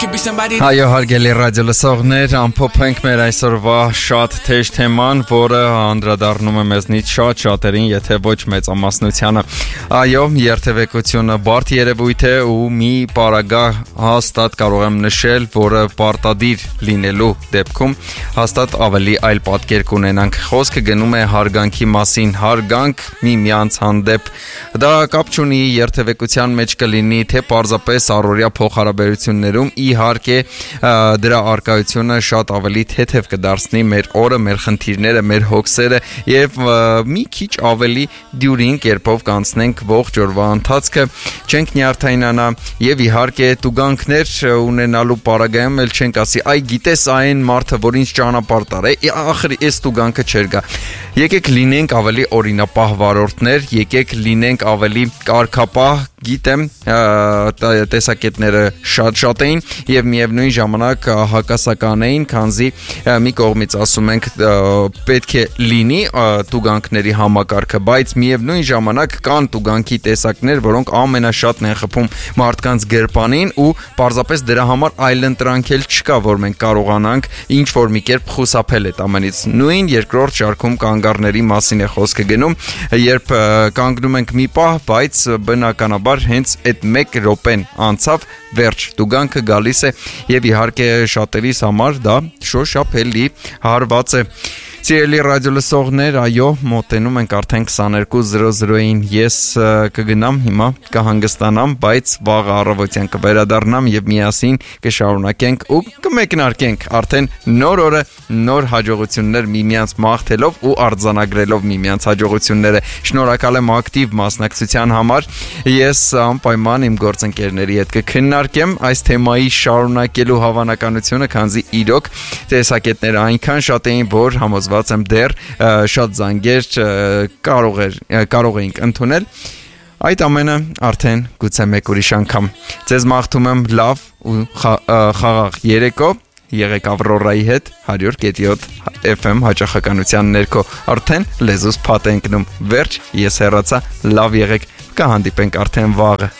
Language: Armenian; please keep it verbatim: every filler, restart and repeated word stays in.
Այո, հարգելի ռադիո լսողներ, ամփոփ ենք մեր այսօրվա շատ թեժ թեման, որը անդրադառնում է մեզնից շատ շատերին, եթե ոչ մեծամասնությանը։ Այո, երթևեկությունը բարդ երևույթ է ու մի պարագա հաստատ կարող եմ նշել, որը պարտադիր լինելու դեպքում հաստատ ավելի այլ պատկեր կունենանք։ Խոսքը գնում է հարգանքի մասին, հարգանք միմյանց հանդեպ։ Դա կապ չունի երթևեկության մեջ կլինի, թե պարզապես առօրյա փոխհարաբերություններում, իհարկե դրա արկայությունը շատ ավելի թեթև կդարձնի մեր օրը, մեր խնդիրները, մեր հոգսերը եւ մի քիչ ավելի դյուրին կերպով կանցնենք ողջ օրվա ընթացքը, չենք նյարդայնանա եւ իհարկե տուգանքներ ունենալու պարագայում էլ չենք ասի, այ գիտես այն մարդը, որ ինձ ճանապարհ տարե, ախր էս տուգանքը չէր գա։ Եկեք լինենք ավելի օրինապահ վարորդներ, եկեք լինենք ավելի կարգապահ, գիտեմ, տեսակետները շատ-շատ էին եւ միևնույն ժամանակ հակասական էին, քանզի մի կողմից ասում ենք պետք է լինի տուգանքների համակարգը, բայց միևնույն ժամանակ կան տուգանքի տեսակներ, որոնք ամենաշատն են խփում մարդկանց գրպանին ու պարզապես դրա համար այլընտրանք էլ չկա, որ մենք կարողանանք ինչ որ մի կերպ խուսափել այդ ամենից։ Նույն երկրորդ շարքում կանգառների մասին է խոսքը գնում, երբ կանգնում ենք մի պահ, բայց բնականաբար հենց այդ մեկ րոպեն անցավ, վերջ, տուգանքը գալիս է եւ իհարկե շատերիս համար դա շոշափելի հարված է։ Սիրելի ռադիո լսողներ, այո, մոտենում ենք արդեն քսաներկու զրո զրոին, ես կգնամ հիմա, կհանգստանամ, բայց վաղը առավոտյան կվերադառնամ եւ միասին կշարունակենք ու կմեկնարկենք արդեն նոր օրը, նոր հաջողություններ միմյանց մաղթելով ու արձանագրելով միմյանց հաջողությունները։ Շնորհակալ եմ ակտիվ մասնակցության համար։ Ես անպայման իմ գործընկերների հետ կքննարկեմ այս թեմայի շարունակելու հավանականությունը, քանզի իրոք տեսակետները այնքան շատ էին, որ համոզված եմ դեռ շատ զանգեր կարող էր կարող էինք ընդունել։ Այդ ամենը արդեն գուցե մեկ ուրիշ անգամ։ Ձեզ մաղթում եմ լավ ու խաղաղ երեկո, եղեք Ավրորայի հետ հարյուր կետի յոթ էֆ էմ հաճախականության ներքո, արդեն լեզուս փաթ է ընկնում, վերջ, ես հեռացա, լավ եղեք, կհանդիպենք արդեն վաղը։